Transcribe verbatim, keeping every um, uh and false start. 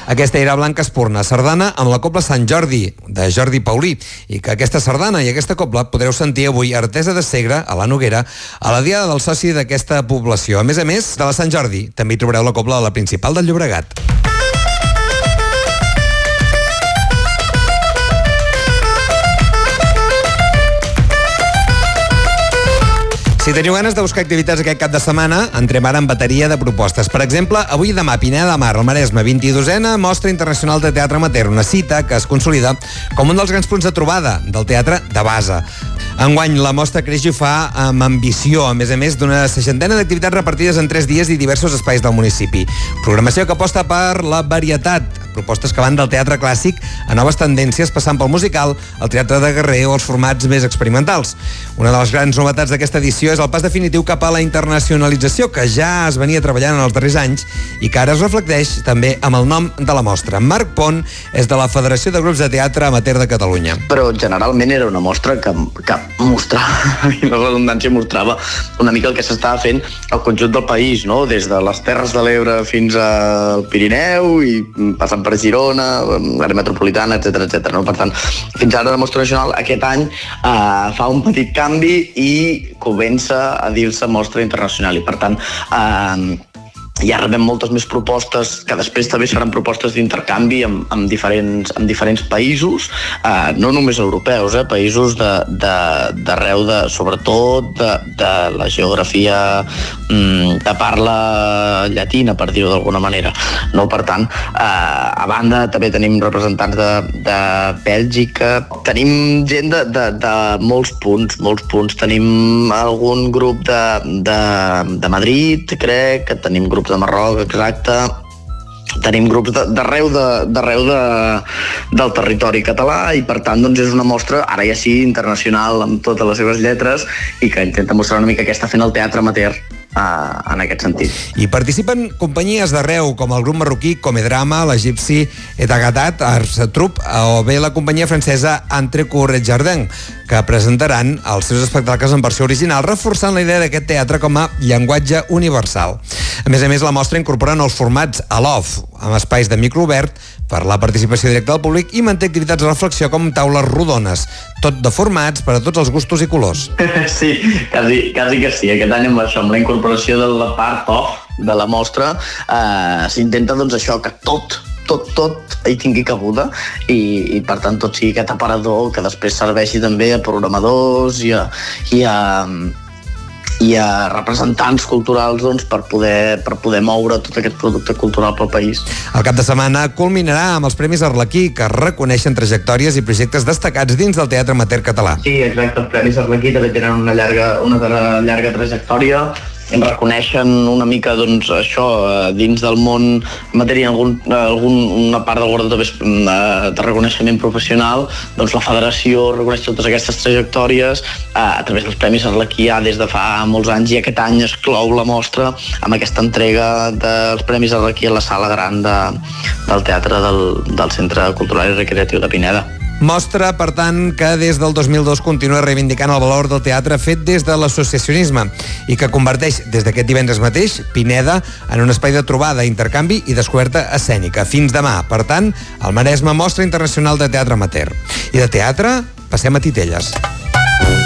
Aquesta era Blanca Espurna, sardana amb la Cobla Sant Jordi, de Jordi Paulí, i que aquesta sardana i aquesta cobla podreu sentir avui a Artesa de Segre, a la Noguera, a la Diada del Soci d'aquesta població. A més a més, de la Sant Jordi, també hi trobareu la cobla de la Principal del Llobregat. Si teniu ganes de buscar activitats aquest cap de setmana, entrem ara en bateria de propostes. Per exemple, avui i demà, Pineda de Mar, al Maresme, vint-i-dosena Mostra Internacional de Teatre Amateur, una cita que es consolida com un dels grans punts de trobada del teatre de base. Enguany, la mostra creix i ho fa amb ambició, a més a més d'una seixantena d'activitats repartides en tres dies i diversos espais del municipi. Programació que aposta per la varietat, propostes que van del teatre clàssic a noves tendències, passant pel musical, el teatre de guerrer o els formats més experimentals. Una de les grans novetats d'aquesta edició és el pas definitiu cap a la internacionalització, que ja es venia treballant en els darrers anys i que ara es reflecteix també amb el nom de la mostra. Marc Pont és de la Federació de Grups de Teatre Amateur de Catalunya. Però generalment era una mostra que, que mostrava, i la redundància mostrava una mica el que s'estava fent al conjunt del país, no? Des de les Terres de l'Ebre fins al Pirineu i passant per Girona, l'àrea metropolitana, etcètera, etcètera. No? Per tant, fins ara la Mostra Nacional aquest any eh, fa un petit canvi i comença a dir-se Mostra Internacional i per tant eh, ja rebem moltes més propostes que després també seran propostes d'intercanvi amb, amb, diferents, amb diferents països, eh, no només europeus, eh, països d'arreu, de, de, sobretot de, de la geografia mm, de parla llatina, per dir-ho d'alguna manera. No? Per tant, eh, a banda també tenim representants de, de Bèlgica, tenim gent de, de, de molts punts, molts punts. Tenim algun grup de, de, de Madrid, crec, que tenim grups de Marroc, exacte. Tenim grups d'arreu de, d'arreu de, del territori català i per tant doncs, és una mostra, ara ja sí, internacional amb totes les seves lletres i que intenta mostrar una mica què està fent el teatre amateur Uh, en aquest sentit. I participen companyies d'arreu com el grup marroquí Comedrama, l'egipci Etagatat, Ars Troupe o bé la companyia francesa Entre Cour et Jardin, que presentaran els seus espectacles en versió original, reforçant la idea d'aquest teatre com a llenguatge universal. A més a més, la mostra incorpora nous formats a l'off, amb espais de micro obert per la participació directa del públic i manté activitats de reflexió com taules rodones, tot de formats per a tots els gustos i colors. Sí, quasi, quasi que sí. Aquest any amb això, amb la incorporació de la part off de la mostra, eh, s'intenta doncs això, que tot tot, tot hi tingui cabuda i, i per tant tot sigui aquest aparador que després serveixi també a programadors i a, i a, i a representants culturals doncs, per, poder, per poder moure tot aquest producte cultural pel país. El cap de setmana culminarà amb els Premis Arlequí, que reconeixen trajectòries i projectes destacats dins del teatre amateur català. Sí, exacte, els Premis Arlequí també tenen una llarga, una llarga trajectòria. Em reconeixen una mica doncs, això, dins del món en matèria algun, algun, una part del guardó també de reconeixement professional, doncs la federació reconeix totes aquestes trajectòries a través dels Premis Arlequià des de fa molts anys i aquest any es clou la mostra amb aquesta entrega dels Premis Arlequí a la sala gran de, del teatre del, del Centre Cultural i Recreatiu de Pineda. Mostra, per tant, que des del dos mil dos continua reivindicant el valor del teatre fet des de l'associacionisme i que converteix des d'aquest divendres mateix Pineda en un espai de trobada, intercanvi i descoberta escènica. Fins demà, per tant, el Maresme Mostra Internacional de Teatre Amateur. I de teatre passem a Titelles.